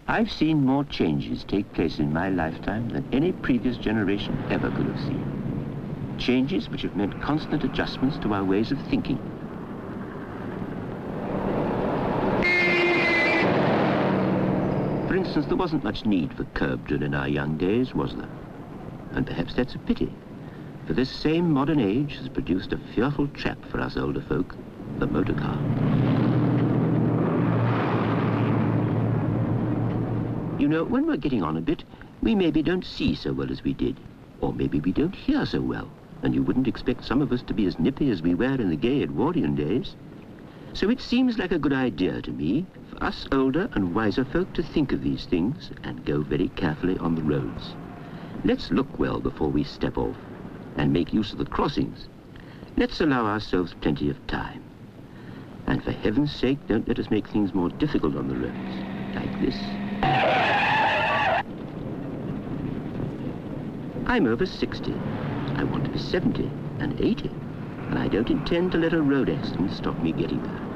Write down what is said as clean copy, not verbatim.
I've seen more changes take place in my lifetime than any previous generation ever could have seen. Changes which have meant constant adjustments to our ways of thinking. For instance, there wasn't much need for curb drill in our young days, was there? And perhaps that's a pity, for this same modern age has produced a fearful trap for us older folk, the motor car. You know, when we're getting on a bit, we maybe don't see so well as we did, or maybe we don't hear so well, and you wouldn't expect some of us to be as nippy as we were in the gay Edwardian days. So it seems like a good idea to me for us older and wiser folk to think of these things and go very carefully on the roads. Let's look well before we step off and make use of the crossings. Let's allow ourselves plenty of time. And for heaven's sake, don't let us make things more difficult on the roads, like this. I'm over 60. I want to be 70 and 80, and I don't intend to let a road accident stop me getting there.